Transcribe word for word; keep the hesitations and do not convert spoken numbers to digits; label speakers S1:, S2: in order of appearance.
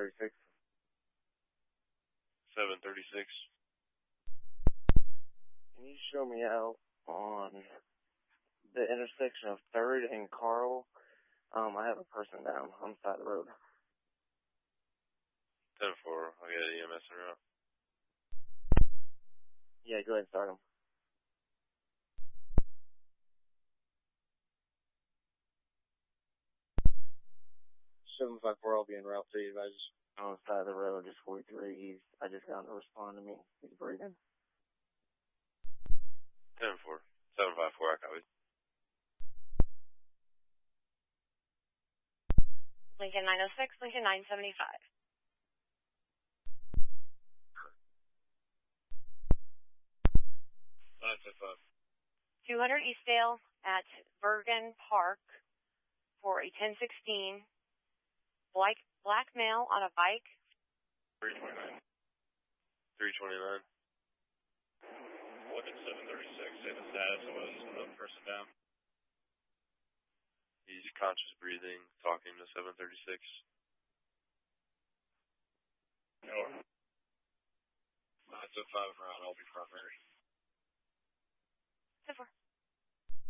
S1: thirty-six.
S2: seven thirty-six.
S1: Can you show me out on the intersection of third and Carl? Um, I have a person down on the side of the road.
S2: ten four, I'll get E M S in route.
S1: Yeah, go ahead and start him.
S3: seven five four, I'll be en route to you guys.
S1: On the side of the road, just forty-three. He's, I just got him to respond to me. He's breathing.
S2: ten four. seven five four, I copy.
S4: Lincoln nine oh six, Lincoln nine seventy-five.
S2: nine seventy-five.
S4: two hundred Eastdale at Bergen Park for a ten sixteen. Black, black male on a bike.
S2: three twenty-nine. three twenty-nine. Look at seven thirty-six. Say the status was another person down. He's conscious breathing, talking to seven thirty-six.
S3: Over. nine seventy-five around, I'll be primary.
S4: ten four.